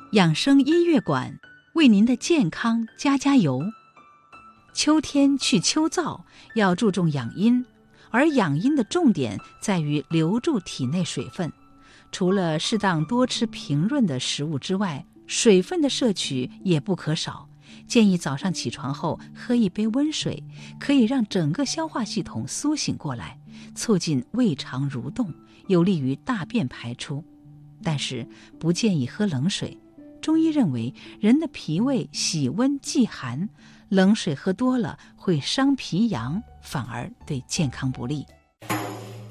养生音乐馆为您的健康加油。秋天去秋燥，要注重养阴，而养阴的重点在于留住体内水分。除了适当多吃平润的食物之外，水分的摄取也不可少。建议早上起床后喝一杯温水，可以让整个消化系统苏醒过来，促进胃肠蠕动，有利于大便排出。但是不建议喝冷水。中医认为，人的脾胃喜温忌寒，冷水喝多了会伤脾阳，反而对健康不利。